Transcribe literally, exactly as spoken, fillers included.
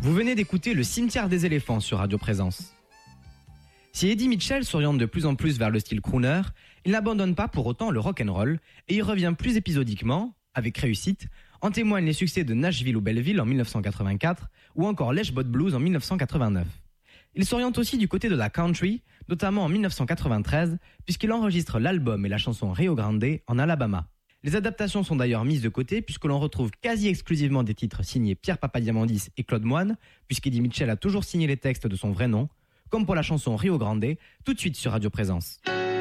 Vous venez d'écouter Le Cimetière des éléphants sur Radio Présence. Si Eddie Mitchell s'oriente de plus en plus vers le style crooner, il n'abandonne pas pour autant le rock'n'roll et il revient plus épisodiquement, avec réussite, en témoignent les succès de Nashville ou Belleville en dix-neuf cent quatre-vingt-quatre ou encore l'Eshbot Blues en dix-neuf cent quatre-vingt-neuf. Il s'oriente aussi du côté de la country, notamment en dix-neuf cent quatre-vingt-treize, puisqu'il enregistre l'album et la chanson Rio Grande en Alabama. Les adaptations sont d'ailleurs mises de côté puisque l'on retrouve quasi exclusivement des titres signés Pierre Papadiamandis et Claude Moine, puisqu'Eddie Mitchell a toujours signé les textes de son vrai nom, comme pour la chanson Rio Grande, tout de suite sur Radio Présence.